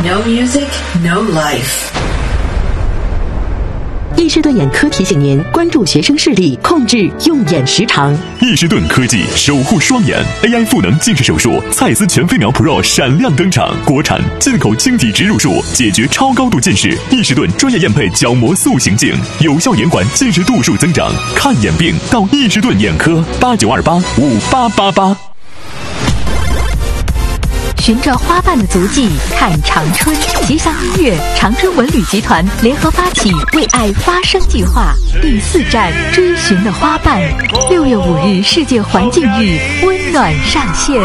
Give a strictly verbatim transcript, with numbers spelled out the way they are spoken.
No music, no life. 易士顿眼科提醒您关注学生视力，控制用眼时长。 易士顿科技守护双眼 A I 赋能近视手术，蔡司全飞秒 Pro 闪亮登场，国产进口晶体植入术，解决超高度近视。易士顿专业验配角膜塑形镜，有效延缓近视度数增长。看眼病到易士顿眼科，八九二八五八八八。 循着花瓣的足迹看长春，吉祥音乐、长春文旅集团联合发起为爱发声计划第四站追寻的花瓣，六月五日世界环境日温暖上线。